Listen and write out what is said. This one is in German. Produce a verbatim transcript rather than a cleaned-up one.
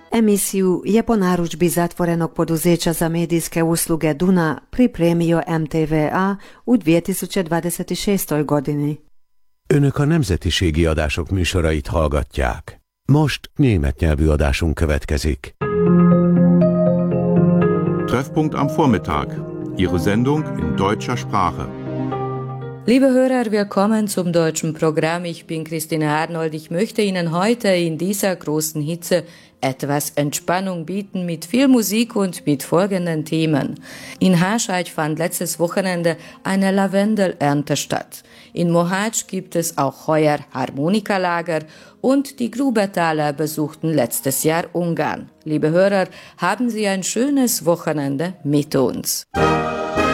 Emisiju je po narudžbi zatvorenog poduzeća za medijske usluge Duna pripremio M T V A u dvije tisuće dvadeset šestoj godini. Önök a nemzetiségi adások műsorait hallgatják. Most német nyelvű adásunk következik. Treffpunkt am Vormittag. Ihre Sendung in deutscher Sprache. Liebe Hörer, willkommen zum deutschen Programm. Ich bin Christine Arnold. Ich möchte Ihnen heute in dieser großen Hitze etwas Entspannung bieten mit viel Musik und mit folgenden Themen. In Hascheid fand letztes Wochenende eine Lavendelernte statt. In Mohács gibt es auch heuer Harmonikalager und die Grubetaler besuchten letztes Jahr Ungarn. Liebe Hörer, haben Sie ein schönes Wochenende mit uns.